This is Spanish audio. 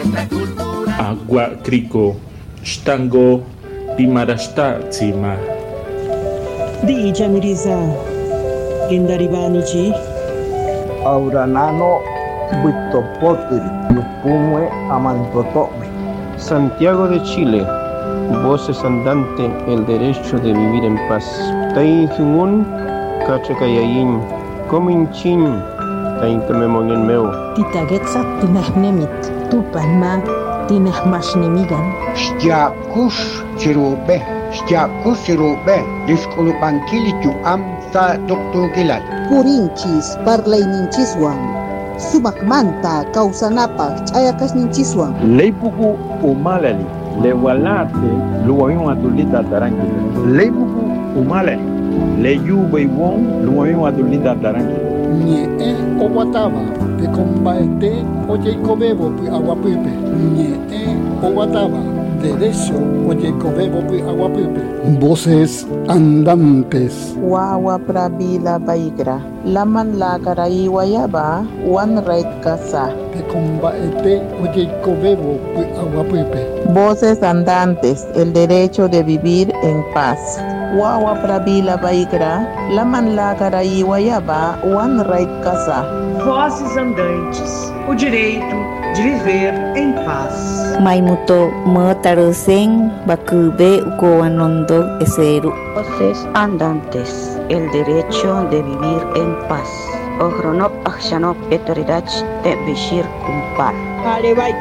Agua crico, shtango, timarashta tzima. Di Jamiriza, Gindaribanichi, Auranano, Buitopotiri, Yupumue, Amantotome. Santiago de Chile, voces andante, el derecho de vivir en paz. Taijungun, Cachacayayin, Cominchin, Taintememonien meu. Titagetsa tinahnemit, Tupanma, tinahmashnemigan. Shtiakush Chirube, Disculupankilichu Amsa Doctor Gilal. Purinchis, Parlaininchiswan, Sumakmanta, Kausanapa, Chayakasninchiswan. Leipuku umalali, lewalate, luwawin atulita tarankile. Leipuku umalali, leyubeiwon, luwawin atulita tarankile. Nie owataba, de combaete, oye cobebo, aguapipe. Nie owataba, derecho, oye cobebo, aguapipe. Voces andantes. Wawa prabila baigra. Laman lagara iwayaba, one right casa. De combaete, oye cobebo, aguapipe. Voces andantes, el derecho de vivir en paz. Wawa prabila baigra, laman lagara iwayaba, one right casa. Vozes andantes, o direito de viver em paz. Maimuto Motarusen, Bakube Ukoanondo Eseru. Voces andantes, el derecho de vivir en paz. Ohronop Akshanop Etoridach de Bishir Kumpar.